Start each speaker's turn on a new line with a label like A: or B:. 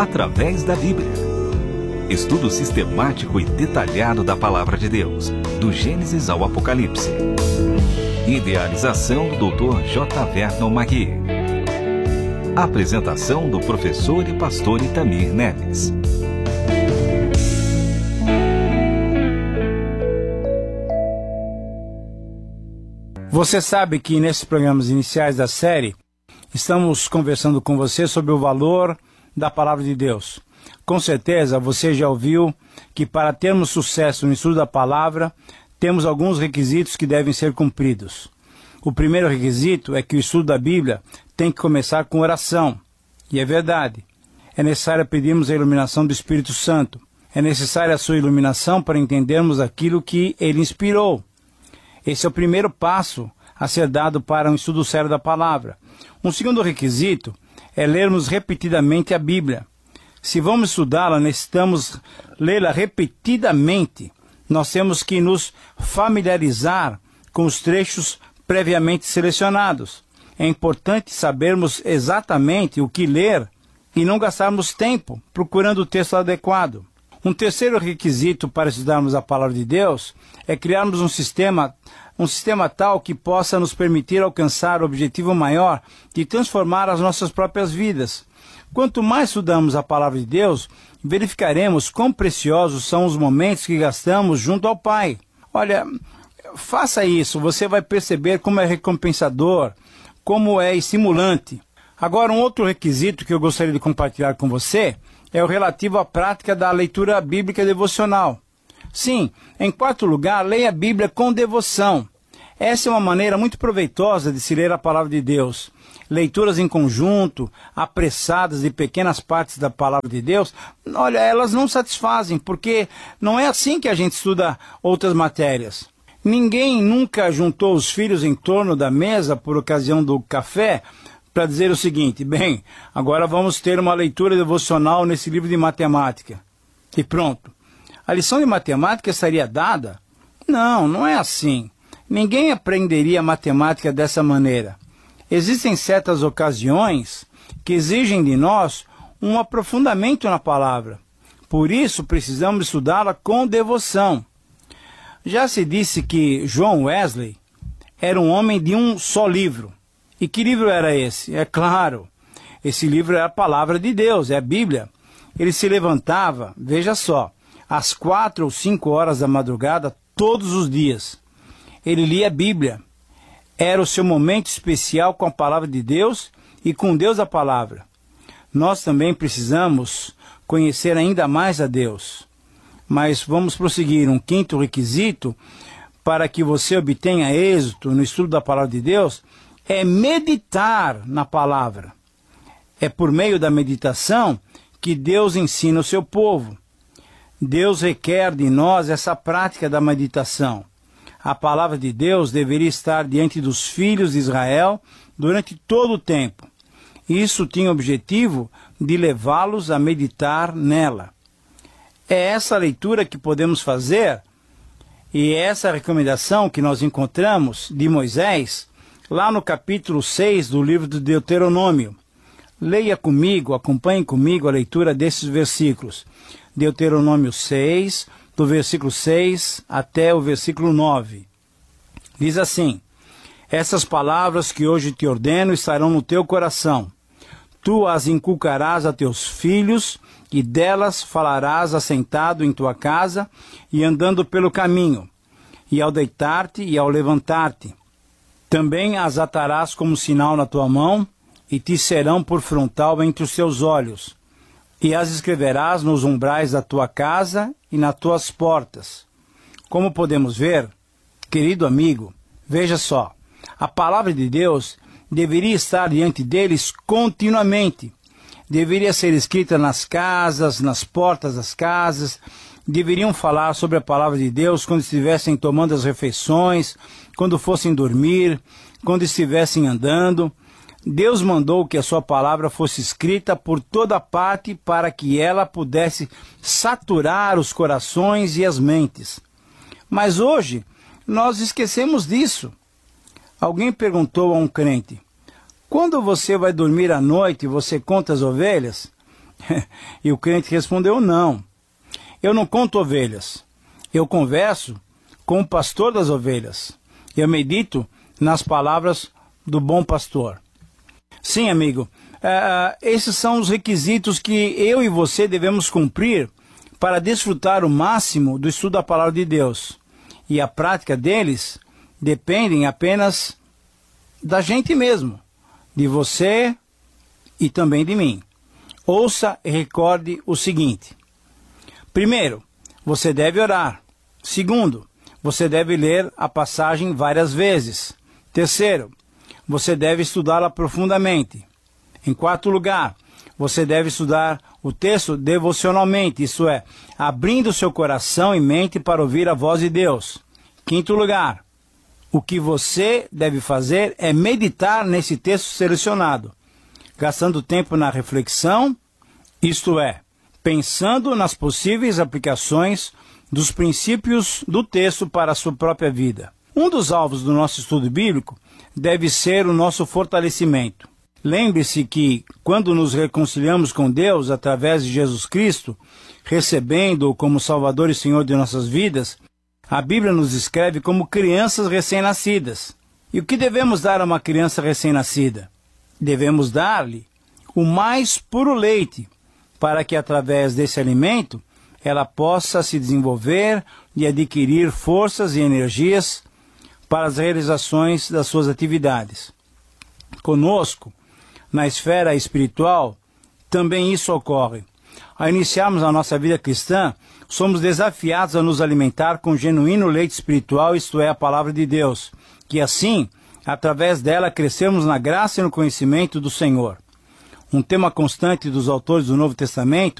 A: através da Bíblia. Estudo sistemático e detalhado da Palavra de Deus, do Gênesis ao Apocalipse. Idealização do Dr. J. Vernon Magui. Apresentação do professor e pastor Itamir Neves.
B: Você sabe que nesses programas iniciais da série, estamos conversando com você sobre o valor da Palavra de Deus. Com certeza você já ouviu que para termos sucesso no estudo da Palavra, temos alguns requisitos que devem ser cumpridos. O primeiro requisito é que o estudo da Bíblia tem que começar com oração. E é verdade. É necessário pedirmos a iluminação do Espírito Santo. É necessária a sua iluminação para entendermos aquilo que ele inspirou. Esse é o primeiro passo a ser dado para um estudo sério da palavra. Um segundo requisito é lermos repetidamente a Bíblia. Se vamos estudá-la, necessitamos lê-la repetidamente. Nós temos que nos familiarizar com os trechos previamente selecionados. É importante sabermos exatamente o que ler e não gastarmos tempo procurando o texto adequado. Um terceiro requisito para estudarmos a Palavra de Deus é criarmos um sistema tal que possa nos permitir alcançar o objetivo maior de transformar as nossas próprias vidas. Quanto mais estudamos a Palavra de Deus, verificaremos quão preciosos são os momentos que gastamos junto ao Pai. Olha, faça isso, você vai perceber como é recompensador, como é estimulante. Agora, um outro requisito que eu gostaria de compartilhar com você é o relativo à prática da leitura bíblica devocional. Sim, em quarto lugar, leia a Bíblia com devoção. Essa é uma maneira muito proveitosa de se ler a Palavra de Deus. Leituras em conjunto, apressadas de pequenas partes da Palavra de Deus, olha, elas não satisfazem, porque não é assim que a gente estuda outras matérias. Ninguém nunca juntou os filhos em torno da mesa por ocasião do café para dizer o seguinte: bem, agora vamos ter uma leitura devocional nesse livro de matemática. E pronto. A lição de matemática estaria dada? Não, não é assim. Ninguém aprenderia matemática dessa maneira. Existem certas ocasiões que exigem de nós um aprofundamento na palavra. Por isso, precisamos estudá-la com devoção. Já se disse que John Wesley era um homem de um só livro. E que livro era esse? É claro, esse livro é a Palavra de Deus, é a Bíblia. Ele se levantava, veja só, às 4 ou 5 horas da madrugada, todos os dias. Ele lia a Bíblia. Era o seu momento especial com a Palavra de Deus e com Deus a Palavra. Nós também precisamos conhecer ainda mais a Deus. Mas vamos prosseguir. Um quinto requisito para que você obtenha êxito no estudo da Palavra de Deus é meditar na Palavra. É por meio da meditação que Deus ensina o seu povo. Deus requer de nós essa prática da meditação. A Palavra de Deus deveria estar diante dos filhos de Israel durante todo o tempo. Isso tinha o objetivo de levá-los a meditar nela. É essa leitura que podemos fazer, e é essa recomendação que nós encontramos de Moisés, lá no capítulo 6 do livro de Deuteronômio. Leia comigo, acompanhe comigo a leitura desses versículos. Deuteronômio 6, do versículo 6 até o versículo 9. Diz assim: essas palavras que hoje te ordeno estarão no teu coração. Tu as inculcarás a teus filhos, e delas falarás assentado em tua casa e andando pelo caminho, e ao deitar-te e ao levantar-te. Também as atarás como sinal na tua mão, e te serão por frontal entre os teus olhos. E as escreverás nos umbrais da tua casa e nas tuas portas. Como podemos ver, querido amigo, veja só, a Palavra de Deus deveria estar diante deles continuamente. Deveria ser escrita nas casas, nas portas das casas. Deveriam falar sobre a Palavra de Deus quando estivessem tomando as refeições, quando fossem dormir, quando estivessem andando. Deus mandou que a sua palavra fosse escrita por toda parte para que ela pudesse saturar os corações e as mentes. Mas hoje, nós esquecemos disso. Alguém perguntou a um crente: quando você vai dormir à noite, você conta as ovelhas? E o crente respondeu: não, eu não conto ovelhas, eu converso com o pastor das ovelhas, eu medito nas palavras do bom pastor. Sim, amigo, esses são os requisitos que eu e você devemos cumprir para desfrutar o máximo do estudo da palavra de Deus. E a prática deles dependem apenas da gente mesmo, de você e também de mim. Ouça e recorde o seguinte: primeiro, você deve orar. Segundo, você deve ler a passagem várias vezes. Terceiro, você deve estudá-la profundamente. Em quarto lugar, você deve estudar o texto devocionalmente, isto é, abrindo seu coração e mente para ouvir a voz de Deus. Quinto lugar, o que você deve fazer é meditar nesse texto selecionado, gastando tempo na reflexão, isto é, pensando nas possíveis aplicações dos princípios do texto para a sua própria vida. Um dos alvos do nosso estudo bíblico deve ser o nosso fortalecimento. Lembre-se que, quando nos reconciliamos com Deus através de Jesus Cristo, recebendo-o como Salvador e Senhor de nossas vidas, a Bíblia nos descreve como crianças recém-nascidas. E o que devemos dar a uma criança recém-nascida? Devemos dar-lhe o mais puro leite, para que através desse alimento ela possa se desenvolver e adquirir forças e energias para as realizações das suas atividades. Conosco, na esfera espiritual, também isso ocorre. Ao iniciarmos a nossa vida cristã, somos desafiados a nos alimentar com genuíno leite espiritual, isto é, a palavra de Deus, que assim, através dela, crescemos na graça e no conhecimento do Senhor. Um tema constante dos autores do Novo Testamento